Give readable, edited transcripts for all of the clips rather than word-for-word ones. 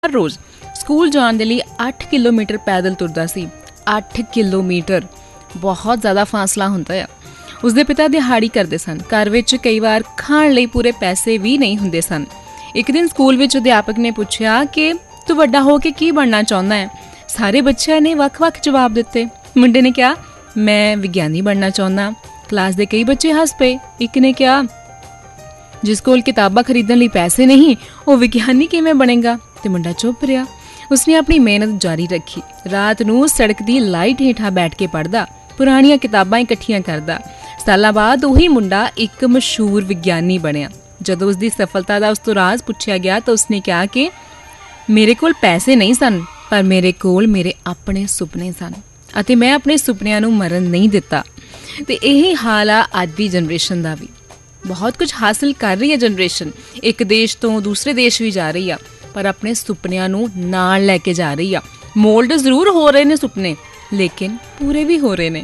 हर रोज़ school ਜਾਣ ਦੇ ਲਈ 8 ਕਿਲੋਮੀਟਰ ਪੈਦਲ ਤੁਰਦਾ ਸੀ। 8 ਕਿਲੋਮੀਟਰ ਬਹੁਤ ਜ਼ਿਆਦਾ ਫਾਸਲਾ ਹੁੰਦਾ ਆ। ਉਸਦੇ ਪਿਤਾ ਦਿਹਾੜੀ ਕਰਦੇ ਸਨ। ਘਰ ਵਿੱਚ ਕਈ ਵਾਰ ਖਾਣ ਲਈ ਪੂਰੇ ਪੈਸੇ ਵੀ ਨਹੀਂ ਹੁੰਦੇ ਸਨ। ਇੱਕ ਦਿਨ ਸਕੂਲ ਵਿੱਚ ਅਧਿਆਪਕ ਨੇ ਪੁੱਛਿਆ ਕਿ ਤੂੰ ਵੱਡਾ ਹੋ ਕੇ ਕੀ ਬਣਨਾ ਚਾਹੁੰਦਾ ਹੈ। ਸਾਰੇ ਬੱਚਿਆਂ ਨੇ ਵੱਖ-ਵੱਖ ਜਵਾਬ ਦਿੱਤੇ। ਮੁੰਡੇ ਨੇ ਕਿਹਾ ਮੈਂ ਵਿਗਿਆਨੀ ਬਣਨਾ ਚਾਹੁੰਦਾ। ਕਲਾਸ ਦੇ ਕਈ ਬੱਚੇ ਹੱਸ ਪਏ। ਇੱਕ ਨੇ ਕਿਹਾ ਜਿਸ ਕੋਲ ਕਿਤਾਬਾਂ ਖਰੀਦਣ ਲਈ ਪੈਸੇ ਨਹੀਂ ਉਹ ਵਿਗਿਆਨੀ ਕਿਵੇਂ ਬਣੇਗਾ। ਤੇ ਮੁੰਡਾ ਚੁੱਪ ਰਿਹਾ। ਉਸਨੇ ਆਪਣੀ ਮਿਹਨਤ ਜਾਰੀ ਰੱਖੀ। ਰਾਤ ਨੂੰ ਸੜਕ ਦੀ ਲਾਈਟ ਹੇਠਾਂ ਬੈਠ ਕੇ ਪੜ੍ਹਦਾ, ਪੁਰਾਣੀਆਂ ਕਿਤਾਬਾਂ ਇਕੱਠੀਆਂ ਕਰਦਾ। ਸਾਲਾਂ ਬਾਅਦ ਉਹੀ ਮੁੰਡਾ ਇੱਕ ਮਸ਼ਹੂਰ ਵਿਗਿਆਨੀ ਬਣਿਆ। ਜਦੋਂ ਉਸਦੀ ਸਫਲਤਾ ਦਾ ਉਸ ਤੋਂ ਰਾਜ਼ ਪੁੱਛਿਆ ਗਿਆ ਤਾਂ ਉਸਨੇ ਕਿਹਾ ਕਿ ਮੇਰੇ ਕੋਲ ਪੈਸੇ ਨਹੀਂ ਸਨ, ਪਰ ਮੇਰੇ ਕੋਲ ਮੇਰੇ ਆਪਣੇ ਸੁਪਨੇ ਸਨ ਅਤੇ ਮੈਂ ਆਪਣੇ ਸੁਪਨਿਆਂ ਨੂੰ ਮਰਨ ਨਹੀਂ ਦਿੱਤਾ। ਤੇ ਇਹੀ ਹਾਲ ਆ ਅੱਜ ਦੀ ਜਨਰੇਸ਼ਨ ਦਾ ਵੀ। ਬਹੁਤ ਕੁਝ ਹਾਸਿਲ ਕਰ ਰਹੀ ਹੈ ਜਨਰੇਸ਼ਨ, ਇੱਕ ਦੇਸ਼ ਤੋਂ ਦੂਸਰੇ ਦੇਸ਼ ਵੀ ਜਾ ਰਹੀ ਆ, ਪਰ ਆਪਣੇ ਸੁਪਨਿਆਂ ਨੂੰ ਨਾਲ ਲੈ ਕੇ ਜਾ ਰਹੀ ਆ। ਮੋਲਡ ਜ਼ਰੂਰ ਹੋ ਰਹੇ ਨੇ ਸੁਪਨੇ, ਲੇਕਿਨ ਪੂਰੇ ਵੀ ਹੋ ਰਹੇ ਨੇ।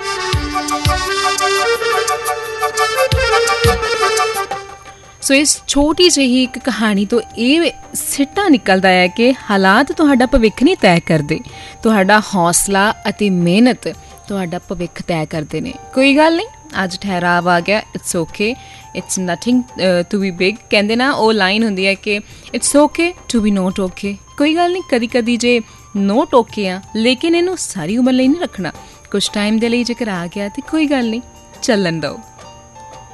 ਸੋ ਇਸ ਛੋਟੀ ਜਿਹੀ ਇੱਕ ਕਹਾਣੀ ਤੋਂ ਇਹ ਸਿੱਟਾ ਨਿਕਲਦਾ ਹੈ ਕਿ ਹਾਲਾਤ ਤੁਹਾਡਾ ਭਵਿੱਖ ਨਹੀਂ ਤੈਅ ਕਰਦੇ, ਤੁਹਾਡਾ ਹੌਸਲਾ ਅਤੇ ਮਿਹਨਤ ਤੁਹਾਡਾ ਭਵਿੱਖ ਤੈਅ ਕਰਦੇ ਨੇ। ਕੋਈ ਗੱਲ ਨਹੀਂ, ਅੱਜ ਠਹਿਰਾਵ ਆ ਗਿਆ, it's okay, it's nothing to be big. ਕਹਿੰਦੇ ਨਾ ਉਹ ਲਾਈਨ ਹੁੰਦੀ ਹੈ ਕਿ it's okay to be note okay. ਕੋਈ ਗੱਲ ਨਹੀਂ, ਕਦੀ ਕਦੀ ਜੇ ਨੋਟ ਓਕੇ ਆ, ਲੇਕਿਨ ਇਹਨੂੰ ਸਾਰੀ ਉਮਰ ਲਈ ਨਹੀਂ ਰੱਖਣਾ। ਕੁਛ ਟਾਈਮ ਦੇ ਲਈ ਜੇਕਰ ਆ ਗਿਆ ਤੇ ਕੋਈ ਗੱਲ ਨਹੀਂ, ਚੱਲਣ ਦਿਓ।